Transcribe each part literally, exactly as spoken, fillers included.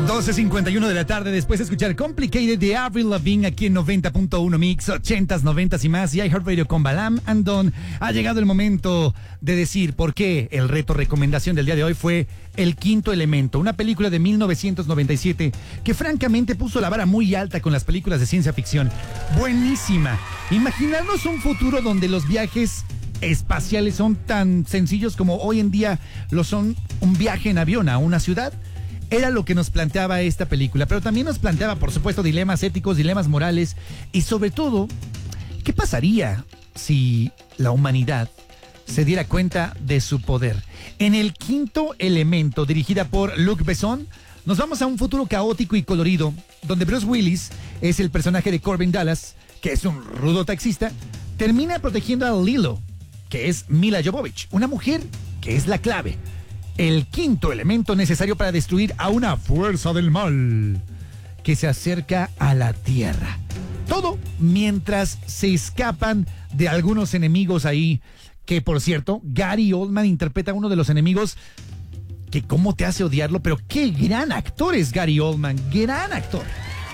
doce cincuenta y uno de la tarde, después de escuchar Complicated de Avril Lavigne aquí en noventa punto uno Mix, ochentas, noventas y más, y iHeartRadio con Balam and Don. Ha llegado el momento de decir por qué el reto recomendación del día de hoy fue El Quinto Elemento, una película de mil novecientos noventa y siete que francamente puso la vara muy alta con las películas de ciencia ficción. Buenísima. Imaginarnos un futuro donde los viajes espaciales son tan sencillos como hoy en día lo son un viaje en avión a una ciudad. Era lo que nos planteaba esta película, pero también nos planteaba, por supuesto, dilemas éticos, dilemas morales y sobre todo, ¿qué pasaría si la humanidad se diera cuenta de su poder? En El Quinto Elemento, dirigida por Luc Besson, nos vamos a un futuro caótico y colorido, donde Bruce Willis es el personaje de Corbin Dallas, que es un rudo taxista, termina protegiendo a Lilo, que es Mila Jovovich, una mujer que es la clave. El quinto elemento necesario para destruir a una fuerza del mal que se acerca a la Tierra. Todo mientras se escapan de algunos enemigos ahí, que por cierto, Gary Oldman interpreta a uno de los enemigos que cómo te hace odiarlo, pero qué gran actor es Gary Oldman, gran actor.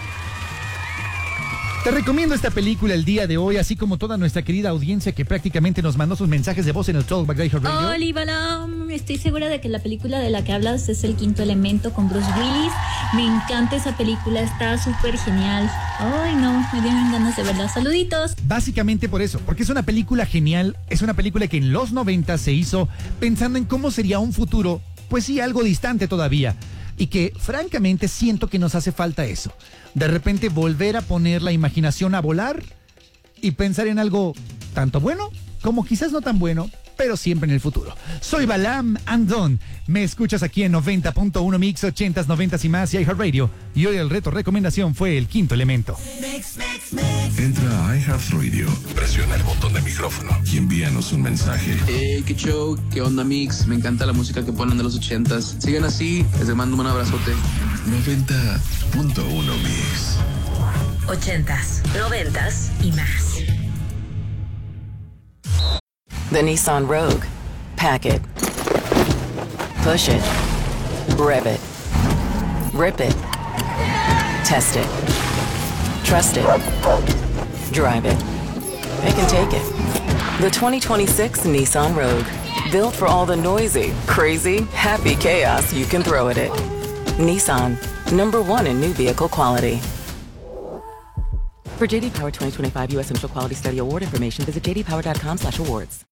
Te recomiendo esta película el día de hoy, así como toda nuestra querida audiencia que prácticamente nos mandó sus mensajes de voz en el Talkback de iHeartRadio. Hola, Balam. Estoy segura de que la película de la que hablas es El Quinto Elemento con Bruce Willis. Me encanta esa película, está súper genial. Ay, no, me dieron ganas de verla. Saluditos. Básicamente por eso, porque es una película genial, es una película que en los noventa se hizo pensando en cómo sería un futuro, pues sí, algo distante todavía. Y que francamente siento que nos hace falta eso. De repente volver a poner la imaginación a volar y pensar en algo tanto bueno como quizás no tan bueno, pero siempre en el futuro. Soy Balam and Don. Me escuchas aquí en noventa punto uno Mix, ochentas, noventas y más y iHeartRadio. Y hoy el reto recomendación fue El Quinto Elemento. Mix, mix, mix. Entra a iHeartRadio, presiona el botón de micrófono y envíanos un mensaje. Hey, qué show, qué onda Mix, me encanta la música que ponen de los ochentas. Sigan así, les mando un abrazote. noventa punto uno Mix. Ochentas, noventas y más. The Nissan Rogue. Pack it. Push it. Rev it. Rip it. Test it. Trust it. Drive it. It can take it. The twenty twenty-six Nissan Rogue. Built for all the noisy, crazy, happy chaos you can throw at it. Nissan. Number one in new vehicle quality. For J D Power twenty twenty-five U S Initial Quality Study Award information, visit j d power dot com slash awards.